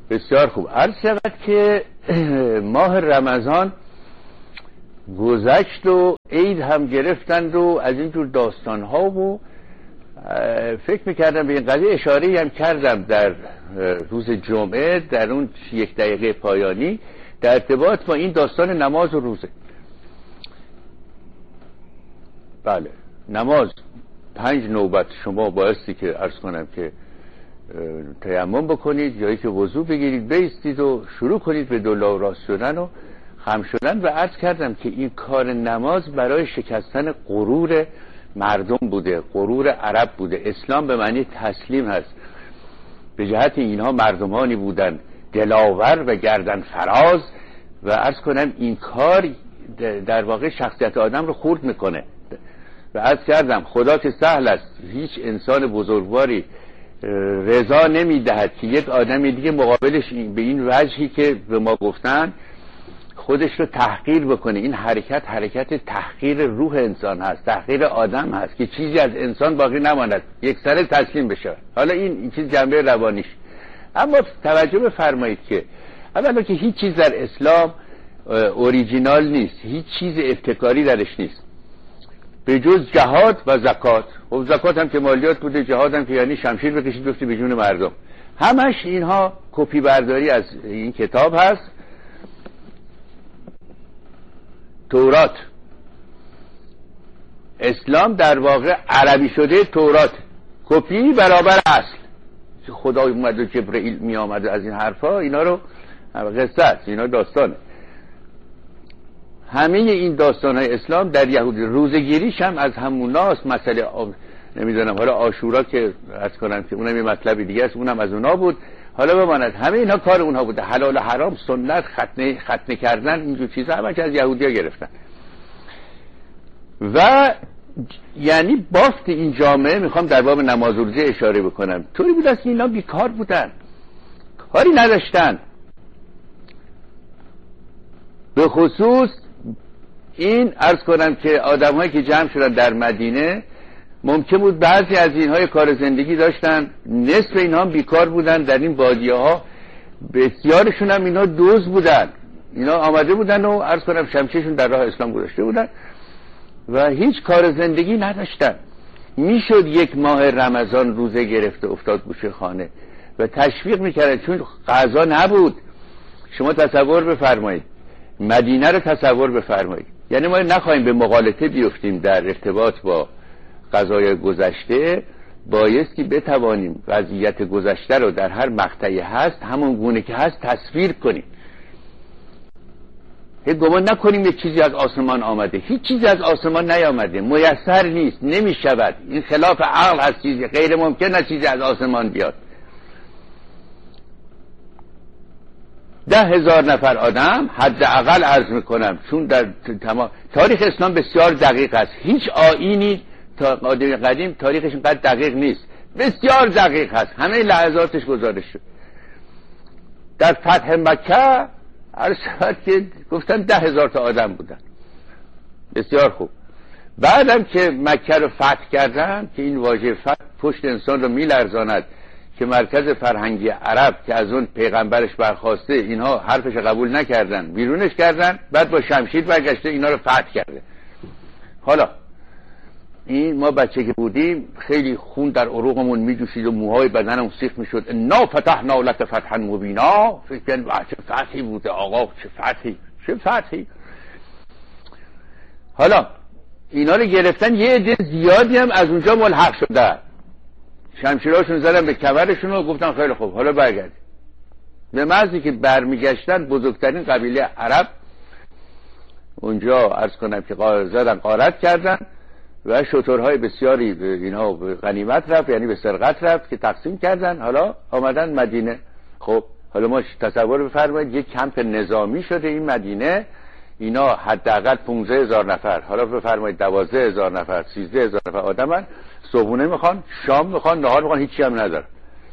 بسیار خوب. عرض شود که ماه رمضان گذشت و عید هم گرفتند و از اینجور داستان ها و فکر میکردم به این قضیه اشاره هم کردم در روز جمعه در اون 1 دقیقه پایانی در ارتباط با این داستان نماز و روزه. بله، نماز 5 نوبت شما بایستی که عرض کنم که تیمم بکنید یا که وضو بگیرید، بایستید و شروع کنید به دولا و راست شدن و خم شدن. و عرض کردم که این کار نماز برای شکستن غرور مردم بوده، غرور عرب بوده. اسلام به معنی تسلیم هست. به جهت اینها مردمانی بودن دلاور و گردن فراز و عرض کنم این کار در واقع شخصیت آدم رو خورد میکنه. و عرض کردم خدا که سهل است، هیچ انسان بزرگواری رضا نمیدهد که یک آدم دیگه مقابلش به این وجهی که به ما گفتن خودش رو تحقیر بکنه. این حرکت تحقیر روح انسان هست، تحقیر آدم هست که چیزی از انسان باقی نماند، یک سره تسلیم بشه. حالا این چیز جنبه روانیش. اما توجه بفرمایید که اولا که هیچ چیز در اسلام اوریجینال نیست، هیچ چیز ابتکاری درش نیست به جز جهاد و زکات. و زکات هم که مالیات بوده، جهاد هم که یعنی شمشیر بکشید بفتی به جون مردم. همش اینها کپی برداری از این کتاب هست. تورات، اسلام در واقع عربی شده تورات، کپی برابر اصل. خدا اومد و جبرئیل می آمد از این حرفا، اینا رو قصه است، اینا داستانه. همه این داستان های اسلام در یهودی. روزگیریش هم از هموناست. مسئله نمیدونم حالا عاشورا که از کنم که اونم یه مطلب دیگه است، اونم از اونا بود. حالا بماند همه اینا کار اونها بوده. حلال و حرام، سنت، ختنه کردن، اینجور چیزا همه از یهودی‌ها گرفتن. و یعنی بافت این جامعه، میخوام در باب نماز و روزه اشاره بکنم، طوری بود است که اینا بیکار بودن، کاری نداشتن. به خصوص این عرض کنم که آدم‌هایی که جمع شدن در مدینه، ممکن بود بعضی از اینها کار زندگی داشتن، نصف اینها هم بیکار بودن در این بادیه‌ها. بسیارشون هم اینها دوز بودن، اینا آمده بودن و عرض کنم شمشیرشون در راه اسلام گذاشته بودن و هیچ کار زندگی نداشتن. میشد 1 ماه رمضان روزه گرفته افتاد گوشه خانه و تشویق میکردن، چون غذا نبود. شما تصور بفرمایید، مدینه رو تصور بفرمایید. یعنی ما نخواهیم به مغالطه بیفتیم در ارتباط با قضای گذشته، بایستی بتوانیم وضعیت گذشته رو در هر مقطعی هست همون گونه که هست تصویر کنیم. گمان نکنیم یک چیزی از آسمان آمده. هیچ چیزی از آسمان نیامده، میسر نیست، نمیشود. این خلاف عقل هست، چیزی غیر ممکن است چیزی از آسمان بیاد. 10,000 نفر آدم حداقل عرض میکنم، چون در تاریخ اسلام بسیار دقیق است. هیچ آیینی تا قدیم تاریخش اینقدر دقیق نیست، بسیار دقیق هست، همه لحظاتش گزارش شد. در فتح مکه عرض شد که گفتن 10,000 تا آدم بودن. بسیار خوب. بعدم که مکه رو فتح کردن، که این واژه فتح پشت انسان رو میلرزاند که مرکز فرهنگی عرب که از اون پیغمبرش برخواسته، اینها حرفش قبول نکردن، بیرونش کردن، بعد با شمشیر برگشته اینا رو فتح کرده. حالا این ما بچه که بودیم خیلی خون در عروقمون میجوشید و موهای بدنمون سیخ میشد. انا فتحنا لک فتحا مبینا. فکر کنید چه فتحی بوده آقا، چه فتحی. حالا اینا رو گرفتن، یه عده زیادی هم از اونجا ملحق شدن، شمشیراشون زدن به کمرشون و گفتن خیلی خوب حالا برگرد. به محضی که برمیگشتن بزرگترین قبیله عرب اونجا عرض کنم که زدن غارت کردن و شترهای بسیاری اینها به غنیمت رفت، یعنی به سرقت رفت که تقسیم کردن. حالا آمدن مدینه. خب حالا ما تصور بفرمایید یک کمپ نظامی شده این مدینه، اینا حداقل 15,000 نفر، حالا بفرمایید 12,000 نفر، 13,000 نفر آدمن. صبحونه میخوان، شام میخوان، نهار میخوان، هیچی هم نداره.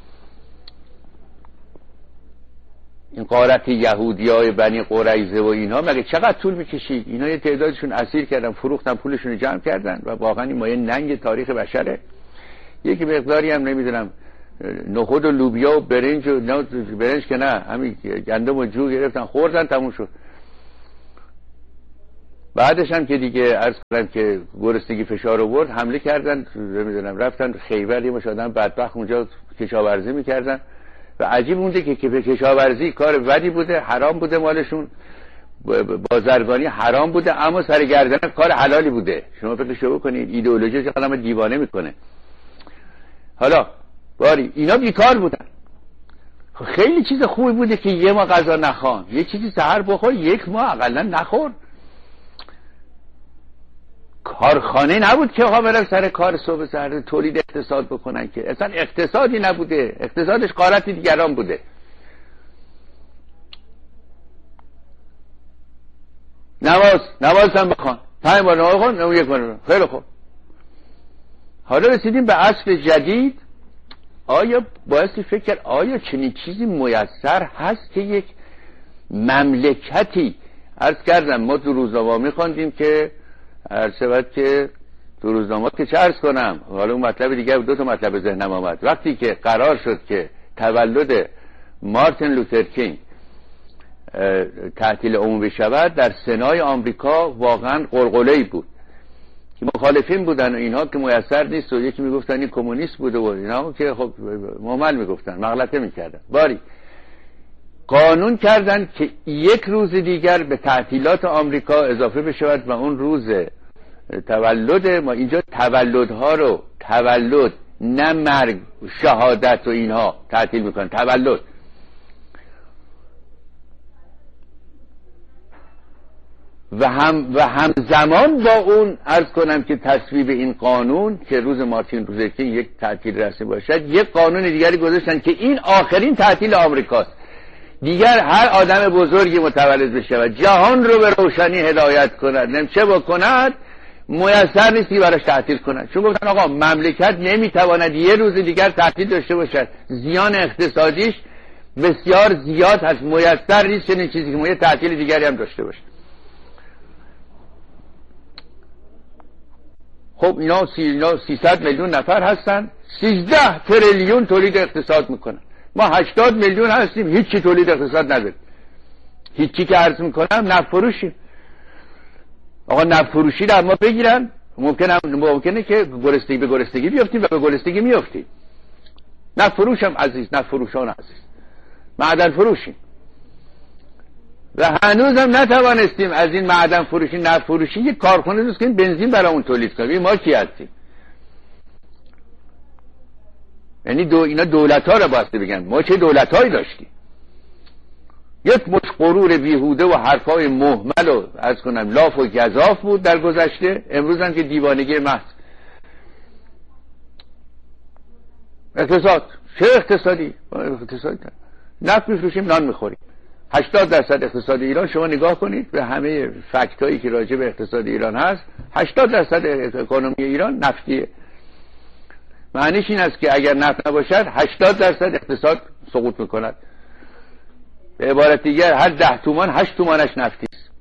این غارت یهودیای بنی قریظه و اینها مگه چقدر طول میکشید؟ اینا یه تعدادشون اسیر کردن، فروختن، پولشون رو جمع کردن و واقعا این مایه ننگ تاریخ بشره. یکی مقداری هم نمیدونم نخود و لوبیا و برنج و برنج که نه، همین گندم و جو گرفتن خوردن تموم شد. بعدش هم که دیگه عرض کنم که گرسنگی فشار آورد، حمله کردن، نمیدونم رفتن خیبر، یه مش آدم بدبخت اونجا کشاورزی میکردن و عجیب مونده که کشاورزی کار بدی بوده، حرام بوده، مالشون بازرگانی حرام بوده، اما سر گردن کار حلالی بوده. شما فکرشو بکنید، ایدئولوژی چقدر آدمو دیوانه میکنه. حالا باری اینا بیکار بودن، خیلی چیز خوبی بوده که یه ماه غذا نخوان، یه چیزی سحر بخور، یک ماه اقلا نخور. کارخانه نبود که آقا برن سر کار صبح سر تولید اقتصاد بکنن، که اصلا اقتصادی نبوده، اقتصادش غارت دیگران بوده. نماز هم بخوان، 5 بار نماز بخوان، یک بار. خیلی خوب. حالا رسیدیم به عصر جدید. آیا بایستی فکر کرد آیا چنین چیزی میسر هست که یک مملکتی، عرض کردم ما تو روزنامه میخواندیم که عرض شود که تو روزنامه که چه عرض کنم، حالا اون مطلب دیگه، 2 تا مطلب ذهنم آمد. وقتی که قرار شد که تولد مارتین لوتر کینگ تعطیل عمومی شود، در سنای آمریکا واقعا قلقله‌ای بود که مخالفین بودن و اینها که میسر نیست، و یکی میگفتن این کمونیست بوده و اینا که خب ممل میگفتن، مغلطه میکردن. باری قانون کردن که 1 روز دیگر به تعطیلات آمریکا اضافه بشود و اون روز تولد ما. اینجا تولدها رو تولد، نه مرگ، شهادت و اینها تعطیل میکنن، تولد. و همزمان با اون عرض کنم که تصویب این قانون که روز مارتین لوتر کینگ یک تعطیل رسمی باشد، یک قانون دیگری گذاشتن که این آخرین تعطیل آمریکاست، دیگر هر آدم بزرگی متولد بشه و جهان رو به روشنی هدایت کند، چه بکند میسر نیست که براش تعطیل کند. چون گفتن آقا مملکت نمیتواند 1 روز دیگر تعطیل داشته باشد، زیان اقتصادیش بسیار زیاد هست، میسر نیست چنین چیزی که ما یه تعطیل دیگری هم داشته باشه. خب اینا 300 میلیون نفر هستن، 13 تریلیون تولید اقتصاد میکنن. ما 80 میلیون هستیم، هیچی تولید اقتصاد نداریم. هیچی که عرض میکنم نفت فروشیم. آقا نفت فروشی رو ما بگیرن، ممکنه که گرسنگی به گرسنگی بیافتیم و به گرسنگی میافتیم. نفت فروش هم عزیز، نفت فروشان عزیز، معدن فروشیم و هنوز هم نتوانستیم از این معدن فروشی، نفت فروشی یک کارخانه درست کنیم بنزین برامون تولید کنیم. ما کی هستیم؟ یعنی اینا دولت‌ها رو باسته بگن ما چه دولت‌هایی داشتیم. یک مش غرور بیهوده و حرفای مهمل و عرض کنم لاف و گزاف بود در گذشته، امروز هم که دیوانگی محض. اقتصاد چه اقتصادی؟ نفت می‌فروشیم، نان می‌خوریم. 80% اقتصاد ایران، شما نگاه کنید به همه فکتایی که راجع به اقتصاد ایران هست، 80% اکونومی ایران نفتیه. معنیش این است که اگر نفت نباشد 80% اقتصاد سقوط میکند. به عبارت دیگر هر 10 تومان 8 تومانش نفتی است.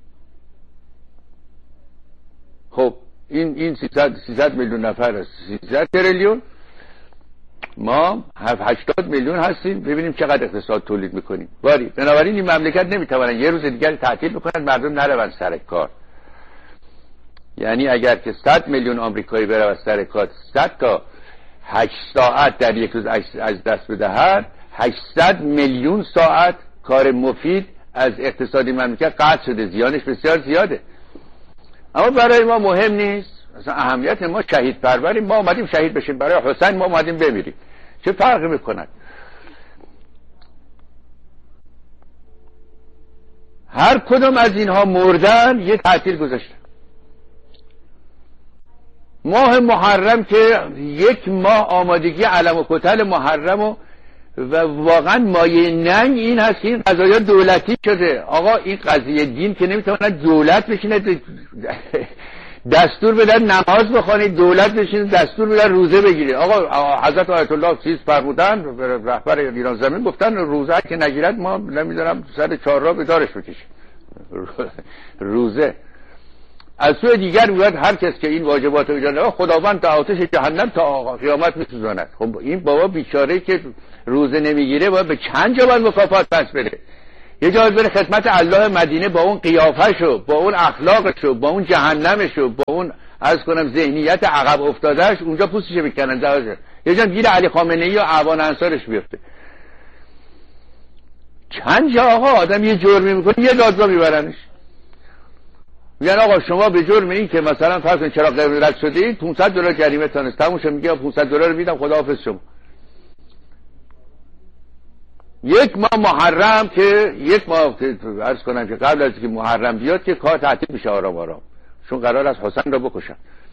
خب این 300 میلیون نفر است، 300 تریلیون، ما 80 میلیون هستیم، ببینیم چقدر اقتصاد تولید میکنیم. بنابراین این مملکت نمیتونن 1 روز دیگر تعطیل بکنن مردم نروند سر کار. یعنی اگر که 100 میلیون آمریکایی برود سر کار، 100 تا 8 ساعت در یک روز از دست بدهد، 800 میلیون ساعت کار مفید از اقتصادی مملکت قطع شده، زیانش بسیار زیاده. اما برای ما مهم نیست، اصلا اهمیت ما شهید پروریم، ما اومدیم شهید بشیم، برای حسین ما اومدیم بمیریم، چه فرقی میکند؟ هر کدوم از اینها مردن یه تعطیل گذاشتن. ماه محرم که 1 ماه آمادگی علم و کتل محرم و واقعا مایه ننگ این هست که این قضایا دولتی شده. آقا این قضیه دین که نمیتواند دولت بشینه دستور بدن نماز بخوانید، دولت بشینه دستور بدن روزه بگیرید. آقا حضرت آیت الله چیز فرمودن، رهبر ایران زمین گفتن روزه که نگیرد ما نمیدونم سر 4 راه به دارش بکشیم. روزه از سوی دیگر میگوید هر کس که این واجبات رو اجرا نکنه خداوند در آتش جهنم تا قیامت میسوزاند. خب این بابا بیچاره که روزه نمیگیره باید به چند جا باید مکافات پس بره؟ یه جا بره خدمت الله مدینه با اون قیافه‌شو، با اون اخلاقشو، با اون جهنمشو، با اون عرض کنم ذهنیت عقب افتادهش، اونجا پوستش بکنن داشه. یه جا گیر علی خامنه‌ای و اعوان انصارش بیفته. چند جا آقا آدم یه جرمی میکنه یه دادگاه میبرنش، میگن آقا شما به جرم این که مثلا فرض کنید چرا قرمز رد شدید $500 جریمه تانست، تموم شد. میگه $500 میدم خداحافظ شما. یک ماه محرم که عرض کنم که قبل از که محرم بیاد که کار تعطیل میشه آرام آرام، چون قرار است حسین را بکشن.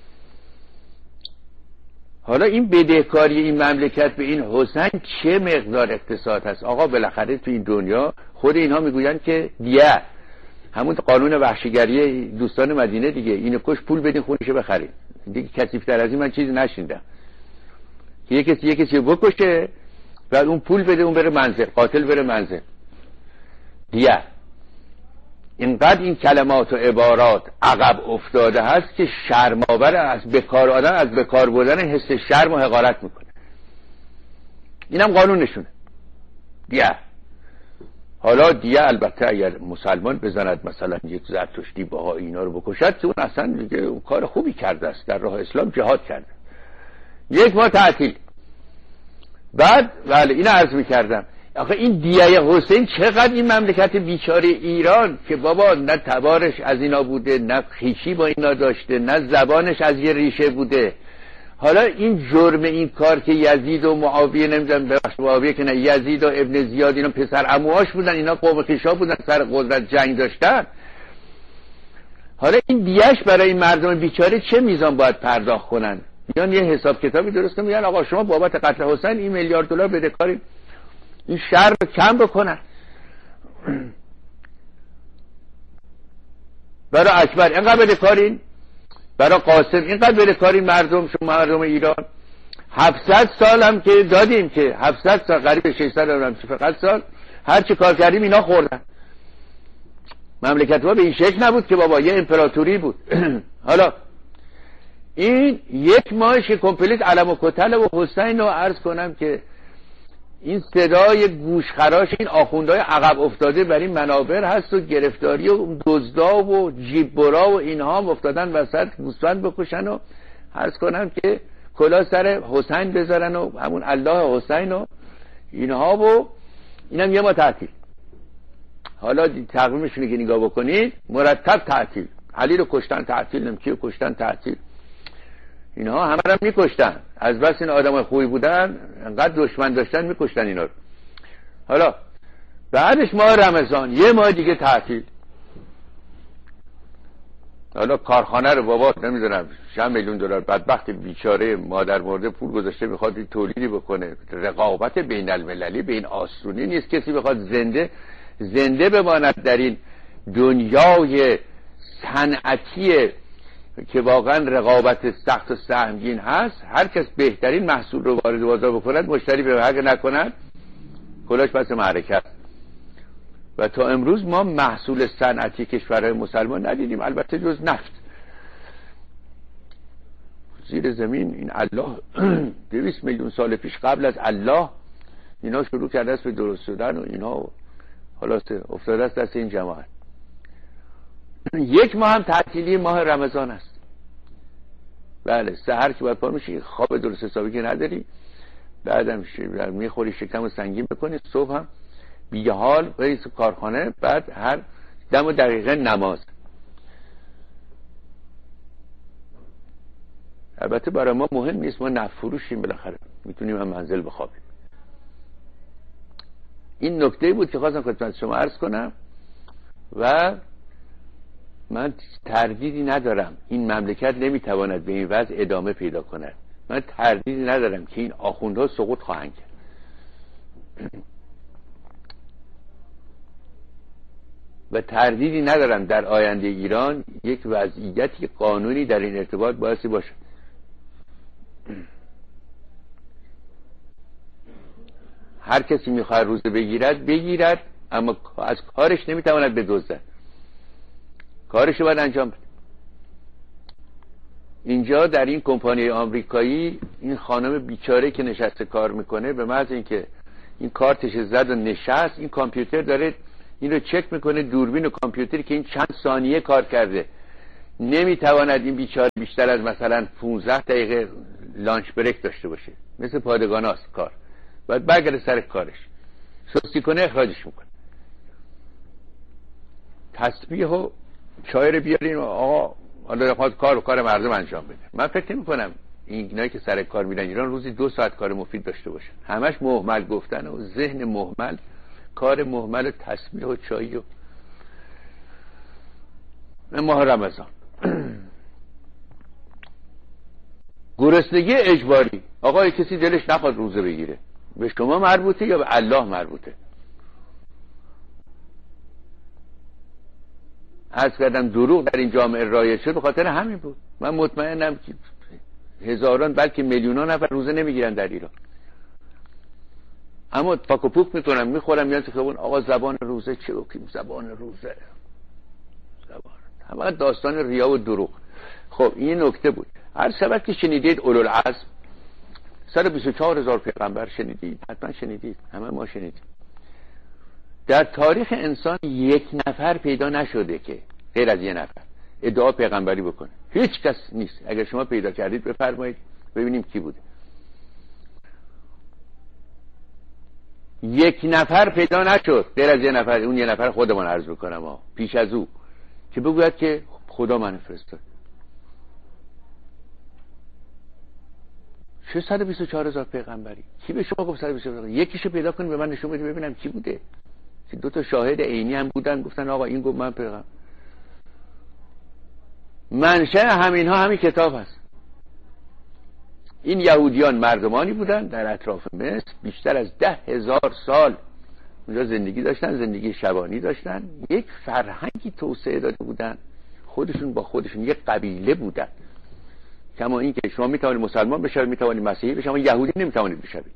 حالا این بدهکاری این مملکت به این حسین چه مقدار اقتصاد هست آقا؟ بالاخره تو این دنیا خود اینها میگویند که دیه همون قانون وحشیگری دوستان مدینه دیگه، اینو کش پول بدین خونش بخرید دیگه. کثیف‌تر از این من چیزی نشیندم که یه کسی بکشه بعد اون پول بده اون بره منزل، قاتل بره منزل. دیه اینقدر این کلمات و عبارات عقب افتاده هست که شرم‌آور از بکار آدم از بکار بردن حس شرم و حقارت میکنه. اینم قانونشونه دیه. حالا دیه البته اگر مسلمان بزند مثلا یک زرتشتی باها اینا رو بکشد که اون اصلا دیگه اون کار خوبی کرده است، در راه اسلام جهاد کرده. یک ماه تعطیل. بعد بله این عرض میکردم آخه این دیه حسین چقدر این مملکت بیچاره ایران که بابا نه تبارش از اینا بوده، نه خویشی با اینا داشته، نه زبانش از یه ریشه بوده. حالا این جرم این کار که یزید و معاویه نمیدونم معاویه که نه یزید و ابن زیاد اینا پسر عموهاش بودن، اینا قوم خویشا بودن، سر قدرت جنگ داشتن. حالا این دیهش برای این مردم بیچاره چه میزان باید پرداخت کنن؟ میان یه حساب کتابی درست میگن آقا شما بابت قتل حسین این $1 میلیارد بدهکاری، این شر رو کم بکنن. برای اکبر اینقدر بدهکارین، برای قاسم اینقدر بدهکارین، مردم شما مردم ایران 700 سال هم که دادیم که 700 سال قریب 600 هم فقط سال هر چی کار کردیم اینا خوردن. مملکت ما به این شکل نبود که بابا یه امپراتوری بود. حالا این یک ماهش کمپلیت علم و کتل و حسین رو عرض کنم که این صدای گوشخراش این آخوندهای عقب افتاده بر این منابر هست و گرفتاری و دزدا و جیببرا و اینها هم افتادن وسط گوسفند بکشن و عرض کنم که کلا سر حسین بذارن و همون الله حسین و اینها و اینم یه ما تعطیل. حالا تقویمشون که نگاه بکنید مرتب تعطیل. علی رو کشتن تعطیل، نمکی رو کشتن تعطیل، اینها همه رو میکشتن. از بس این آدم خوبی بودن انقدر دشمن داشتن میکشتن اینا رو. حالا بعدش ماه رمضان یه ماه دیگه تعطیل. حالا کارخانه رو بابا نمیدونم $1 میلیون بدبخت بیچاره مادر مرده پول گذاشته میخواد تولیدی بکنه. رقابت بین المللی به این آسونی نیست کسی بخواد زنده بماند در این دنیای صنعتی که واقعا رقابت سخت و سهمگین هست. هر کس بهترین محصول رو وارد بازار بکند مشتری به حق نکند کلاش پس معرکت. و تا امروز ما محصول صنعتی کشورهای مسلمان ندیدیم البته جز نفت. زیر زمین این الله 200 میلیون سال پیش قبل از الله اینا شروع کرده است به درست شدن و اینا خلاص افتاده است دست این جماعت. یک ماه هم تعطیلی ماه رمضان است. بله سحر که باید پا میشی خواب درست حسابی که نداری، بعدم میخوری شکم و سنگین بکنی، صبح هم بیگه حال بری تو کارخانه، بعد هر دم و دقیقه نماز. البته برای ما مهم نیست، ما نفت فروشیم بالاخره میتونیم هم منزل بخوابیم. این نکته بود که خواستم خدمت شما عرض کنم و من تردیدی ندارم این مملکت نمیتواند به این وضع ادامه پیدا کند. من تردیدی ندارم که این آخوندها سقوط خواهند کرد. و تردیدی ندارم در آینده ایران یک وضعیتی قانونی در این ارتباط بایستی باشه. هر کسی میخواد روزه بگیرد اما از کارش نمیتواند بدزدد. کارش رو باید انجام بده. اینجا در این کمپانی آمریکایی این خانم بیچاره که نشسته کار میکنه، به محض اینکه این کارتش زد و نشست، این کامپیوتر داره این رو چک میکنه، دوربین و کامپیوتری که این چند ثانیه کار کرده. نمیتواند این بیچاره بیشتر از مثلا 15 دقیقه لانچ بریک داشته باشه، مثل پادگاناست کار. بعد برگرده سر کارش، سستی کنه اخراجش میکنه. تسبیح و چای رو بیارین آقا حالا خواهد کار مردم انجام بده. من فکر نمی کنم اینایی که سر کار میرن ایران روزی 2 ساعت کار مفید داشته باشن. همش مهمل گفتن و ذهن مهمل، کار مهمل، تسبیح و چای و ماه رمضان. گرسنگی اجباری. آقا کسی دلش نخواد روزه بگیره، به شما مربوطه یا به الله مربوطه؟ عرض کردم دروغ در این جامعه رایج شد به خاطر همین بود. من مطمئنم که هزاران بلکه میلیونان نفر روزه نمیگیرن در ایران، اما پاک و پوک میکنن، میخورن، میان تو خیابون آقا زبان روزه چه بکنیم؟ زبان روزه همه داستان ریا و دروغ. خب این نکته بود. هر سبب که شنیدید اولوالعزم 124,000 پیغمبر شنیدید، حتما شنیدید، همه ما شنیدیم. در تاریخ انسان یک نفر پیدا نشده که غیر از یه نفر ادعا پیغمبری بکنه. هیچ کس نیست. اگر شما پیدا کردید بفرمایید ببینیم کی بوده. یک نفر پیدا نشد غیر از یه نفر. اون یه نفر خودمان عرض میکنم پیش از او که بگوید که خدا من فرستاد. 124,000 پیغمبری. کی به شما گفت 124,000؟ یکیشو پیدا کنید به من نشون بدید ببینم کی بوده. که 2 تا شاهد عینی هم بودن گفتن آقا این گفت من پیغمبر. منشأ همینها همین کتاب هست. این یهودیان مردمانی بودن در اطراف مصر، بیشتر از 10,000 سال اونجا زندگی داشتن، زندگی شبانی داشتن، یک فرهنگی توسعه داده بودن، خودشون با خودشون یک قبیله بودن. کما این که شما میتوانید مسلمان بشوید، میتوانید مسیحی بشوید، اما یهودی نمیتوانید بشوید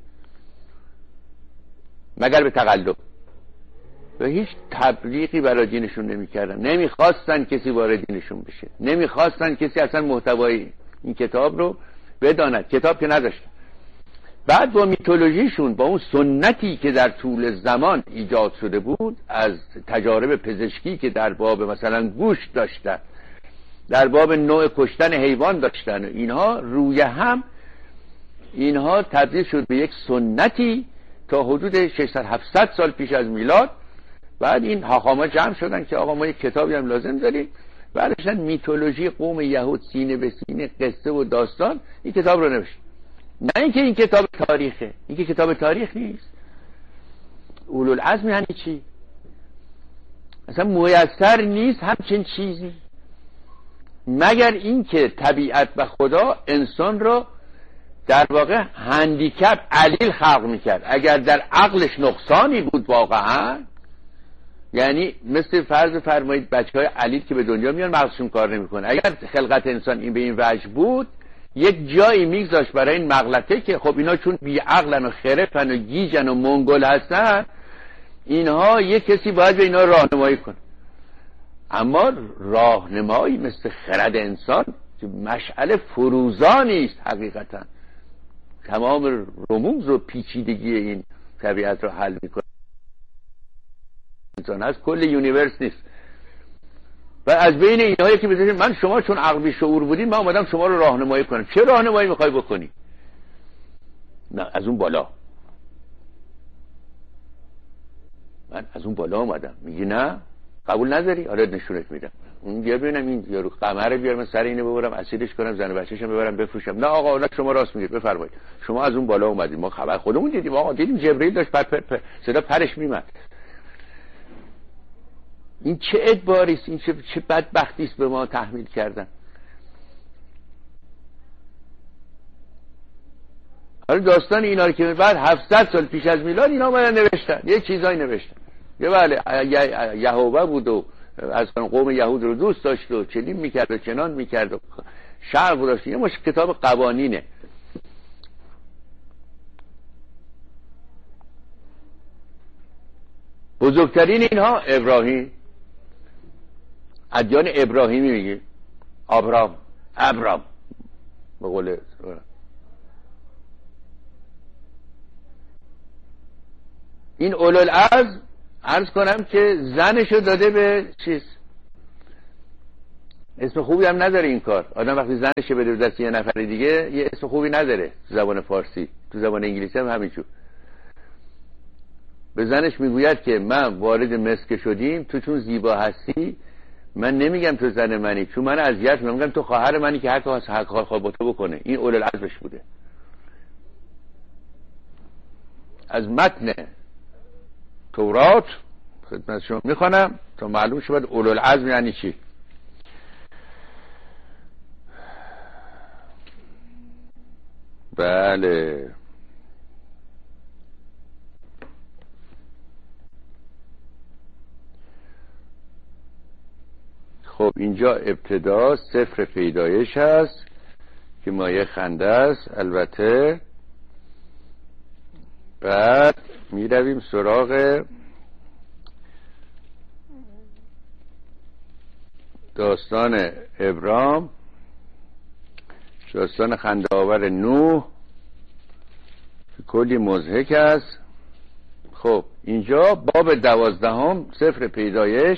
مگر به تقلب. و هیچ تبلیغی برای دینشون نمیکردن، نمیخواستن کسی وارد دینشون بشه، نمیخواستن کسی اصلا محتوای این کتاب رو بداند، کتاب که نداشتن. بعد با میتولوژیشون، با اون سنتی که در طول زمان ایجاد شده بود، از تجارب پزشکی که در باب مثلا گوشت داشتن، در باب نوع کشتن حیوان داشتن، اینها روی هم اینها تبدیل شد به یک سنتی تا حدود 600-700 سال پیش از میلاد. بعد این حاخاما جمع شدن که آقا ما یک کتابی هم لازم داریم، بعدشن میتولوژی قوم یهود سینه به سینه، قصه و داستان، این کتاب رو نوشت. نه اینکه این کتاب تاریخه، این که کتاب تاریخ نیست. اولوالعزم یعنی چی؟ اصلا میسر نیست همچین چیزی، مگر اینکه طبیعت و خدا انسان رو در واقع هندیکپ علیل خلق میکرد. اگر در عقلش نقصانی بود واقعا، یعنی مثل فرض فرمایید بچهای علیل که به دنیا میان مغزشون کار نمیکنه، اگر خلقت انسان این به این وجه بود یک جایی میگذاشت برای این مغلطه که خب اینا چون بی عقلن و خرفن و گیجن و منگل هستن، اینها یک کسی باید به اینا راهنمایی کنه. اما راهنمایی مثل خرد انسان که مشعل فروزانی است، حقیقتا تمام رموز و پیچیدگی این طبیعت را حل میکنه. انسان هست، کل یونیورس نیست. و از بین اینهایی که بذارید من شما چون عقل بی شعور بودین من اومدم شما رو راهنمایی کنم. چه راهنمایی میخوای بکنی؟ نه از اون بالا. من از اون بالا اومدم. میگی نه قبول نداری؟ آره نشونت میدم. اون بیا ببینم این یارو قمر بیار من سر اینو ببرم اسیدش کنم زن بچه‌شم ببرم بفروشم. نه آقا نه شما راست میگید بفرمایید. شما از اون بالا اومدید، ما خبر خودمون دیدیم. آقا دیدیم جبرئیل داشت صدا پرش میمد. این چه ادباری است، این چه بدبختی است به ما تحمیل کردن. حالا داستان اینا رو که بعد 700 سال پیش از میلاد اینا اومدن نوشتن، یه چیزایی نوشتن. یه بله یهوه بود و از قوم یهود رو دوست داشت و چنین میکرد و چنان میکرد و شرق داشت. یه مش کتاب قوانینه. بزرگترین اینها ابراهیم، ادیان ابراهیمی میگه، ابرام به قول این اولوالعزم عرض کنم که زنشو داده به چیز، اسم خوبی هم نداره این کار. آدم وقتی زنشو بده به دست یه نفر دیگه یه اسم خوبی نداره تو زبان فارسی، تو زبان انگلیسی هم همینجور. به زنش میگوید که من وارد مصر که شدیم تو چون زیبا هستی من نمیگم تو زن منی، چون من اذیت میگم تو خواهر منی که هر کار خواه با تو بکنه. این اولوالعزمش بوده. از متن تورات خدمت شما میخوانم تا معلوم شود اولوالعزم یعنی چی. بله خب اینجا ابتدا سفر پیدایش هست که مایه خنده است البته. بعد می رویم سراغ داستان ابرام، داستان خنده آور نوح که کلی مضحک است. خب اینجا باب 12 سفر پیدایش،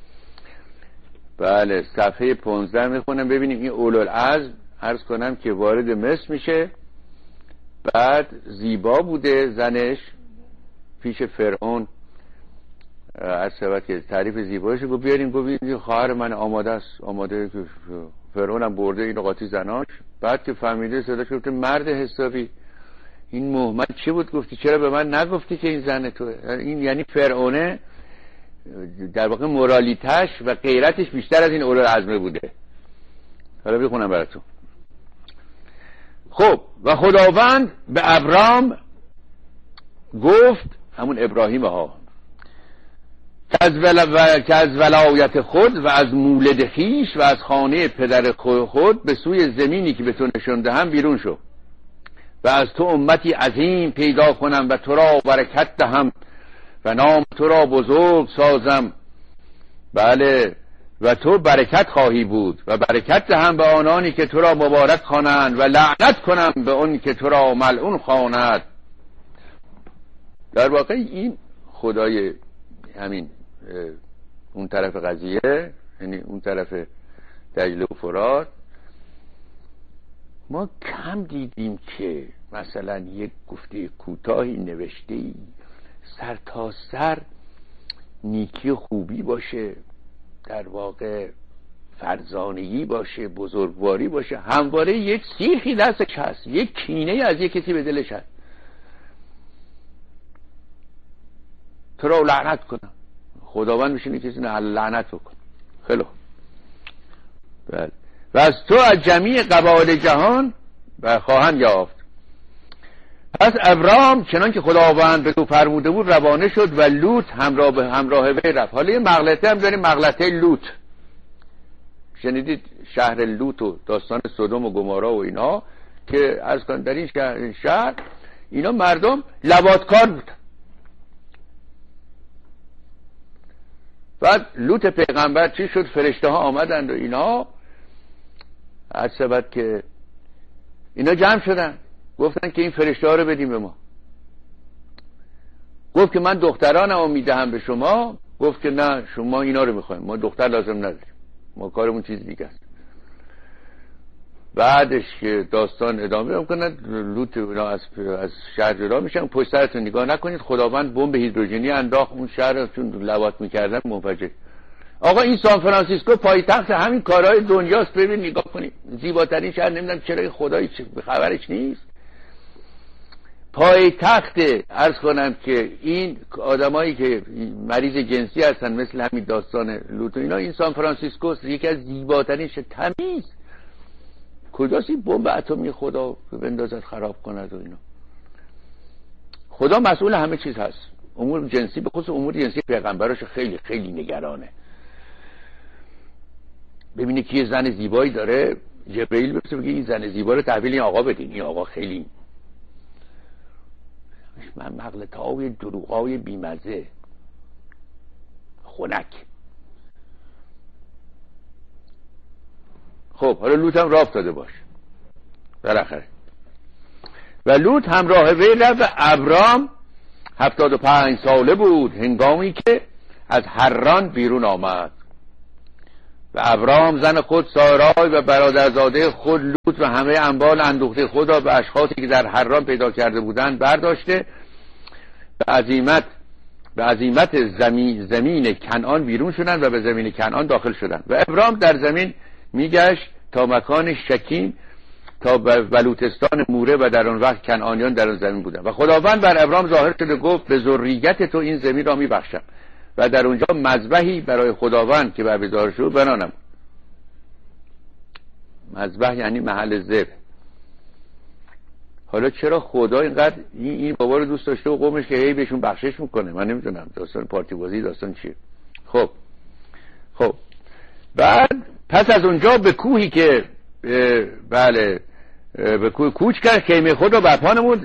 بله صفحه 15 میخونم ببینیم. این اولوالعزم عرض کنم که وارد مصر میشه. بعد زیبا بوده زنش پیش فرعون، از سبت که تعریف زیبایش گفت بیاریم، گفت خواهر من آماده است، آماده که فرعون هم برده این قاطی زناش. بعد که فهمیده صداش گفته مرد حسابی این محمد چی بود گفتی چرا به من نگفتی که این زن توه. این یعنی فرعونه در واقع مورالیتش و غیرتش بیشتر از این اولوالعزم بوده. حالا بخونم براتون. خب و خداوند به ابرام گفت، همون ابراهیم ها، که از ولایت خود و از مولد خیش و از خانه پدر خود به سوی زمینی که به تو نشان دهم بیرون شو و از تو امتی عظیم پیدا کنم و تو را برکت دهم و نام تو را بزرگ سازم. بله و تو برکت خواهی بود و برکت دهم به آنانی که تو را مبارک خوانند و لعنت کنم به اون که تو را ملعون خواند. در واقع این خدای همین اون طرف قضیه، یعنی اون طرف دجله و فرات، ما کم دیدیم که مثلا یک گفته کوتاهی نوشته سر تا سر نیکی و خوبی باشه، در واقع فرزانگی باشه، بزرگواری باشه، همواره یک سیخی دستش هست، یک کینه از یک کسی به دلش هست. تو را لعنت کنم، خداوند میشینه کسی نه لعنت بکن. خیلی بله. و از تو از جمیع قبایل جهان خواهند یافت. پس ابرام چنان که خداوند به تو فرموده بود روانه شد و لوط همراه وی رفت. حالا یه مغلطه هم داریم، مغلطه لوط. شنیدید شهر لوط و داستان سدوم و گمارا و اینا که از کن در این شهر اینا مردم لواطکار بودن. بعد لوط پیغمبر چی شد؟ فرشته ها آمدند و اینا از سبت که اینا جمع شدن گفتن که این فرشته ها رو بدیم به ما. گفت که من دخترانم میدهم به شما. گفت که نه شما اینا رو میخوایم، ما دختر لازم نداریم، ما کارمون چیز دیگه است. بعدش که داستان ادامه میکنن لوط اینا از شهر جدا میشن. پشت سرتون نگاه نکنید، خداوند بمب هیدروژنی انداخت اون شهر، چون لواط میکردن منفجر. آقا این سان فرانسیسکو پایتخت همین کارهای دنیاست. ببین نگاه کنید، زیباترین شهر، نمیدونم چرا خدای خبرش نیست. پایتخت عرض کنم که این آدمایی که مریض جنسی هستن مثل همین داستان لوط اینا، این سان فرانسیسکو یکی از زیباترین تمیز. کجاست این بمب اتمی خدا بندازد خراب کند و اینا؟ خدا مسئول همه چیز هست. امور جنسی به خصوص امور جنسی پیغمبرش خیلی خیلی نگرانه. ببینه که یه زن زیبایی داره، جبرئیل بسه بگه این زن زیبا رو تحویل این آقا بدین. این آقا خیلی من مغلطه های دروغ های بیمزه خنک. خب حالا لوط هم راه افتاده باش. بالاخره. و لوط همراه وی رفت و ابرام 75 ساله بود هنگامی که از حران بیرون آمد. و ابرام زن خود سارای و برادرزاده خود لوط و همه انبال اندوخته خود را به اشخاصی که در حران پیدا کرده بودند برداشته به عزیمت زمین کنعان بیرون شدند و به زمین کنعان داخل شدند. و ابرام در زمین میگشت تا مکان شکیم تا بلوتستان موره و در آن وقت کنعانیان در آن زمین بودند. و خداوند بر ابرام ظاهر شد و گفت به ذریت تو این زمین را میبخشم و در اونجا مذبحی برای خداوند که بر بیزار شد بنانم. مذبح یعنی محل ذبح. حالا چرا خدا اینقدر این بابا رو دوست داشته و قومش که هی بهشون بخشش میکنه؟ من نمیدونم داستان پارتی بازی داستان چیه. خب بعد پس از اونجا به کوهی که به کوه کوچ کرد، خیمه خود رو برپا نمود.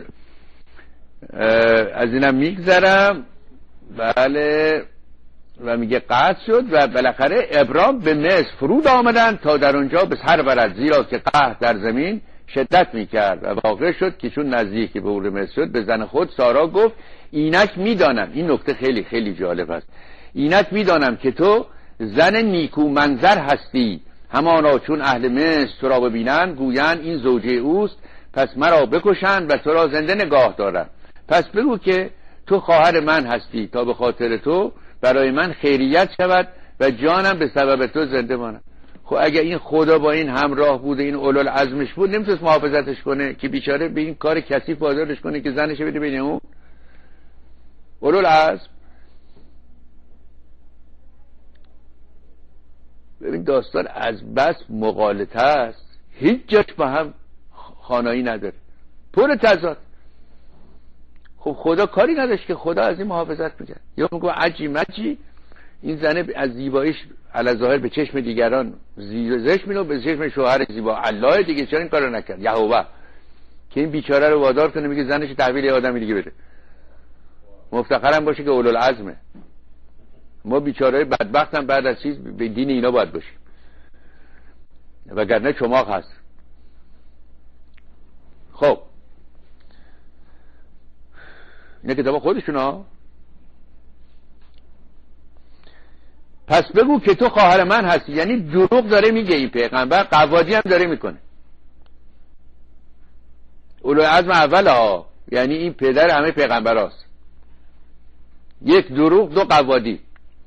از اینم میگذرم. بله. و میگه قحط شد و بالاخره ابرام به مصر فرود آمدند تا در اونجا به سر برد، زیرا که قحط در زمین شدت میکرد. و واقع شد که چون نزدیکی به اور مصر شد به زن خود سارا گفت اینک میدانم، این نکته خیلی خیلی جالب است، اینک میدانم که تو زن نیکو منظر هستی، همانا چون اهل مصر تو را ببینند گویند این زوجه اوست، پس مرا بکشند و تو را زنده نگاه دارند. پس بگو که تو خواهر من هستی تا به خاطر تو برای من خیریت شود و جانم به سبب تو زنده ماند. خب اگه این خدا با این همراه بوده، این اولوالعزمش بود، نمیتونست محافظتش کنه که بیچاره به این کار کثیف وادارش کنه که زنش بده بین اون؟ اولوالعزم. ببین داستان از بس مغالطه است، هیچ جاش با هم خانایی نداره، پر تضاد. خب خدا کاری نداشت که خدا از این محافظت میکرد؟ یا میگه عجی مجی این زنه از زیباییش علی ظاهر به چشم دیگران زشت مینو، به چشم شوهر زیبا الله دیگه چرا این کارو نکرد؟ یهوه که این بیچاره رو وادار کنه میگه زنش تحویل یه آدمی دیگه بده، مفتخرم باشه که اولوالعزمه. ما بیچاره‌های بدبختم بعد از چیز به دین اینا باید باشیم، وگرنه چماق هست. خب اینه کتاب خودشون ها. پس بگو که تو خواهر من هستی، یعنی دروغ داره میگه این پیغمبر، قوادی هم داره میکنه. اولوالعزم اول ها، یعنی این پدر همه پیغمبر هاست. یک دروغ، دو قوادی.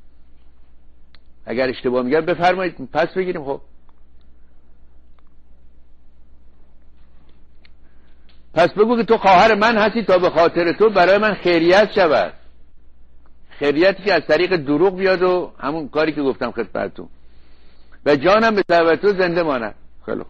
اگر اشتباه میگم بفرمایید پس بگیریم. خب پس بگو که تو خواهر من هستی تا به خاطر تو برای من خیریت شود. خیریتی که از طریق دروغ بیاد و همون کاری که گفتم خدمتتون، و جانم به سبب تو زنده ماند. خیلی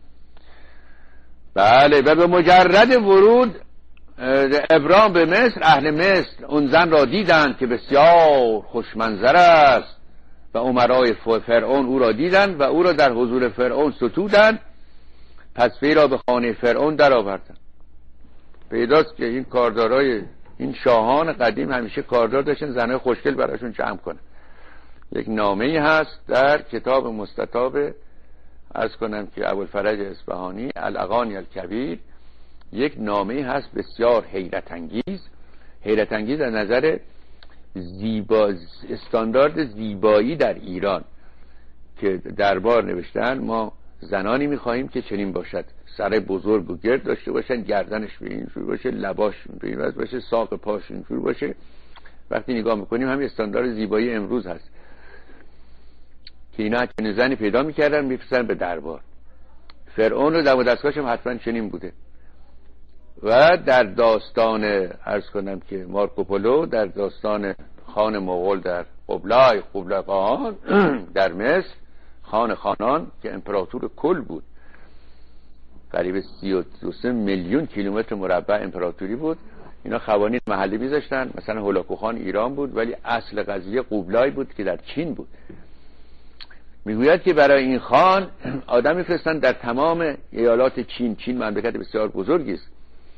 بله. و به مجرد ورود ابرام به مصر، اهل مصر اون زن را دیدند که بسیار خوشمنظر است و امرای فرعون او را دیدند و او را در حضور فرعون ستودند. پس وی را به خانه فرعون در آوردند. پیداست که این کاردارای این شاهان قدیم همیشه کاردار داشتن زنای خوشگل براشون جمع کنن. یک نامه‌ای هست در کتاب مستطاب عرض کنم که ابوالفرج اصفهانی الاغانی الکبیر، یک نامه‌ای هست بسیار حیرت انگیز از نظر استاندارد زیبایی در ایران، که دربار نوشتن ما زنانی می‌خواهیم که چنین باشد، سر بزرگ و گرد داشته باشن، گردنش به اینجور باشه، لباش به این وضع باشه، ساق پاش اینجور باشه. وقتی نگاه میکنیم همین استاندارد زیبایی امروز هست که اینا چنین زنی پیدا میکردن میفرستن به دربار. فرعون رو دم و دستگاهش هم حتما چنین بوده. و در داستان عرض کنم که مارکوپولو در داستان خان مغول در قبلای خان در مصر، خان خانان که امپراتور کل بود، قریب 32 میلیون کیلومتر مربع امپراتوری بود. اینا قوانین محلی میذاشتن، مثلا هولاکو خان ایران بود ولی اصل قضیه قبلای بود که در چین بود. میگوید که برای این خان آدم میفرستن در تمام ایالات چین. چین مملکت بسیار بزرگی است.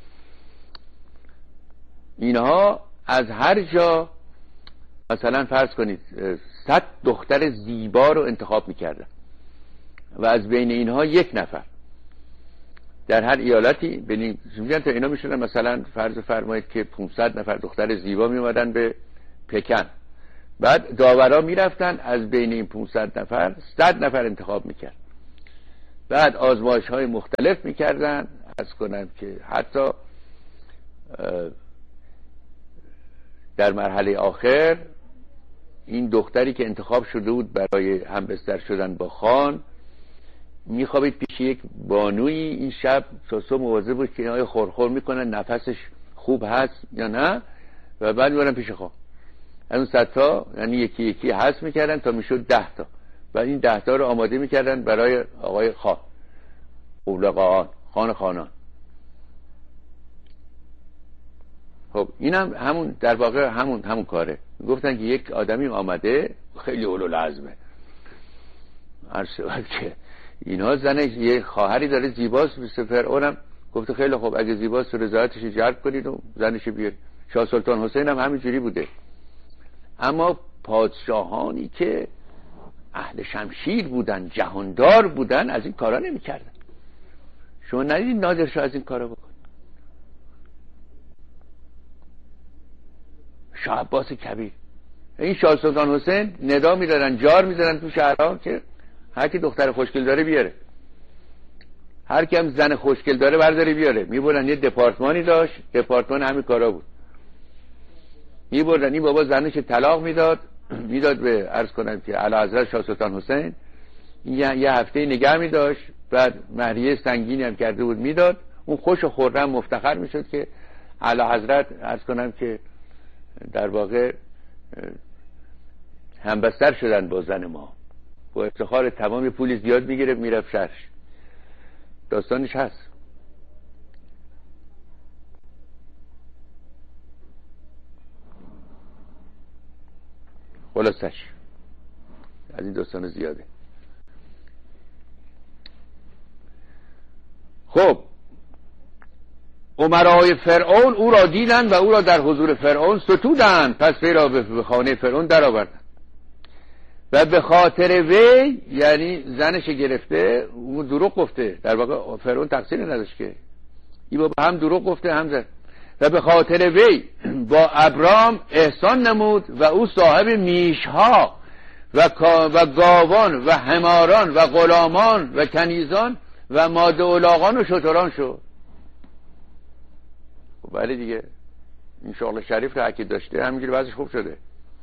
اینها از هر جا مثلا فرض کنید 100 دختر زیبا رو انتخاب میکردن و از بین اینها یک نفر در هر ایالتی ببینید تا اینا میشدن مثلا فرض فرمایید که 500 نفر دختر زیبا می اومدن به پکن، بعد داورا میرفتن از بین این 500 نفر 100 نفر انتخاب میکرد، بعد آزمایش های مختلف میکردن. از کنم که حتی در مرحله آخر این دختری که انتخاب شده بود برای همبستر شدن با خان میخوابید پیش یک بانوی این شب تا صبح مواظب بود که اینها خورخور میکنن نفسش خوب هست یا نه، و بعد میبرن پیش خان. از اون 100 تا یعنی یکی یکی حذف میکردن تا میشد 10 تا، و این 10 تا رو آماده میکردن برای آقای خان، اولقان، خانان. خب اینم همون در واقع همون کاره. گفتن که یک آدمی آمده خیلی اولوالعزمه، عرض شد که اینها زنش یه خواهری داره زیباست، مثل فرعونم گفته خیلی خوب اگه زیباست رضایتش جلب کنید و زنش بیارید. شاه سلطان حسین هم همینجوری بوده. اما پادشاهانی که اهل شمشیر بودن، جهاندار بودن، از این کارا نمی‌کردن. شما ندیدید نادر شاه از این کارا بکنه؟ شاه عباس کبیر، این شاه سلطان حسین ندا می‌دادن، جار می‌زدن تو شهرها که هر کی دختر خوشگل داره بیاره، هر کی هم زن خوشگل داره برداره بیاره. میبردن یه دپارتمانی داشت، دپارتمان همین کارا بود. میبردن این بابا زنش طلاق میداد به عرض کنم که اعلیحضرت شاه سلطان حسین، یه هفته نگه می‌داشت، بعد مهریه سنگینی هم کرده بود میداد. اون خوش و خرم مفتخر میشد که اعلیحضرت عرض کنم که در واقع همبستر شدن با زن ما، با افتخار تمام پولی زیاد میگیره میرفت شهرش. داستانش هست. خلاصش از این داستان زیاده. خب امرای فرعون او را دیدند و او را در حضور فرعون ستودند، پس وی را به خانه فرعون در آوردند و به خاطر وی، یعنی زنش گرفته، اون دروغ گفته، در واقع فرعون تقصیر نداشت که این بابا هم دروغ گفته هم زن، و به خاطر وی با ابرام احسان نمود و او صاحب میشها و گاوان و حماران و غلامان و کنیزان و ماده الاغان و شتران شد. ولی دیگه این شغل شریف رو اگه داشته همینجوری وضعش خوب شده.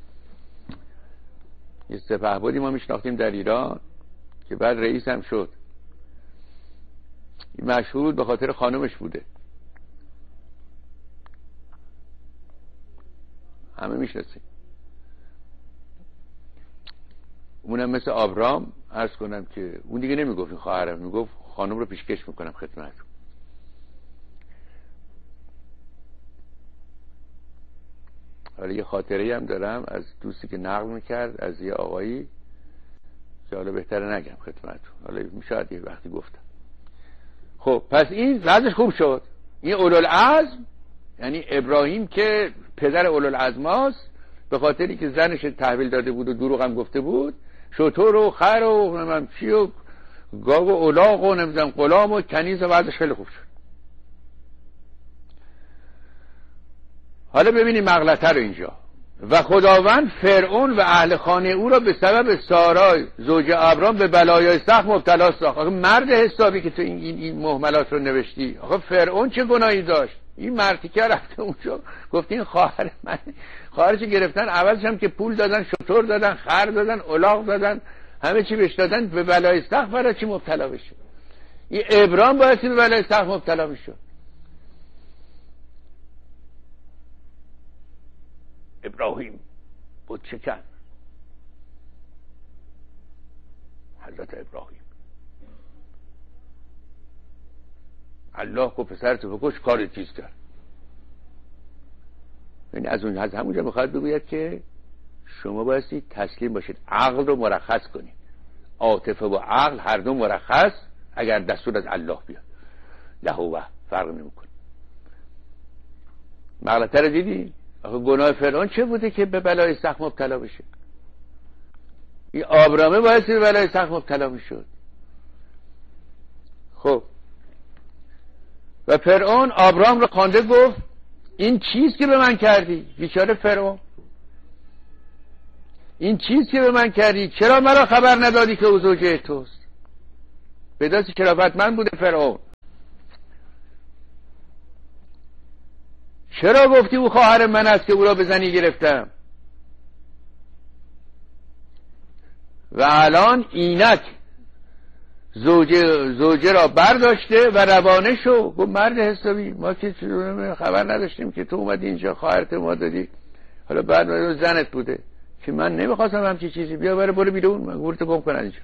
یه سپهبدی ما میشناختیم در ایران که بعد رئیس هم شد، این مشهور بود به خاطر خانمش بوده، همه میشناسیم. اونم مثل آبرام عرض کنم که اون دیگه نمیگفت این خواهرم، میگفت خانم رو پیشکش میکنم خدمتتون. حالا یه خاطره هم دارم از دوستی که نقل میکرد از یه آقایی که حالا بهتره نگم خدمتتون، حالا شاید یه وقتی گفتم. خب پس این وضعش خوب شد. این اولوالعزم یعنی ابراهیم که پدر اولوالعزم هاست، به خاطری که زنش تحویل داده بود و دروغ هم گفته بود، شتر و خر و نمیدونم چی و گاو و الاغ و نمیدونم غلام و کنیز، و وضعش خیلی خوب شد. حالا ببینیم مغلطه رو اینجا. و خداوند فرعون و اهل خانه او را به سبب سارای زوج ابرام به بلایای سخت مبتلا ساخت. آخه مرد حسابی که تو این مهملات رو نوشتی، آخه فرعون چه گناهی داشت؟ این مردی که رفته اونجا گفت این خواهر من، خواهرش گرفتن، عوضش هم که پول دادن، شتر دادن، خر دادن، الاغ دادن، همه چی بهش دادن، به بلای سخت برای چی مبتلا بشه؟ این ابرام باید به بلای سخت مبتلا میشد. ابراهیم بود شکن، حضرت ابراهیم، الله کو پسرتو بکش، کار چیز کرد. یعنی از همونجا میخواد بگوید که شما بایستی تسلیم باشید، عقل رو مرخص کنید. عاطفه و عقل هر دو مرخص اگر دستور از الله بیاد، لهو فرق نمیکنه. مغلطه رو دیدی؟ آخه گناه فرعون چه بوده که به بلای سخت مبتلا بشه؟ این آبرامه باید به بلای سخت مبتلا میشد. خب و فرعون آبرام رو خوانده گفت این چیز که به من کردی. بیچاره فرعون، این چیز که به من کردی، چرا مرا خبر ندادی که او زوجه توست؟ بداسی شرافتمند بوده فرعون. چرا گفتی او خواهر من است که او را به زنی گرفتم؟ و الان اینک زوجه را برداشته و روانه شو. گفت مرد حسابی، ما که خبر نداشتیم که تو اومدی اینجا، خواهرت ما دادی، حالا بعد زنت بوده که من نمیخواستم همچی چیزی. بیا برو بیرون، من گورتو گم کنن اینجا.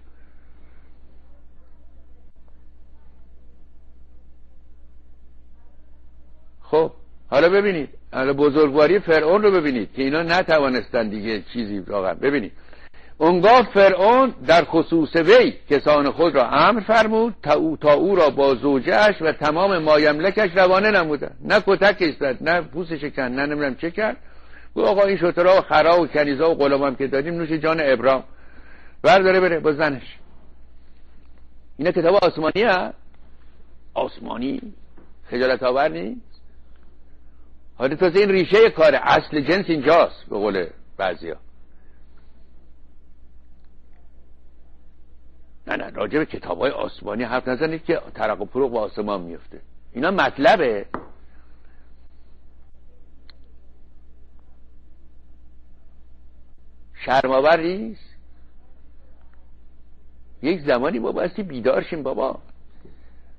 خب حالا ببینید، حالا بزرگواری فرعون رو ببینید که اینا نتوانستن دیگه چیزی واقعا. ببینید اونگاه فرعون در خصوص وی کسان خود را امر فرمود تا او را با زوجهش و تمام مایملکش روانه نمودن. نه کتکش زد، نه پوستش کند، نه نمیدونم چه کرد. گفت آقا این شترها و خرا و کنیزا و غلامم که دادیم نوش جان ابرام، برداره بره با زنش. اینا کتاب آسمانی هست؟ آسمانی خجالت آور نیست؟ حالا تازه این ریشه کاره، اصل جنس اینجاست به قول بعضیا. نه راجع به کتاب‌های آسمانی حرف نزنید که ترق و پروق به آسمان میفته. اینا مطلبه. شرم‌آور نیست؟ یک زمانی ما بایستی بیدار شیم بابا.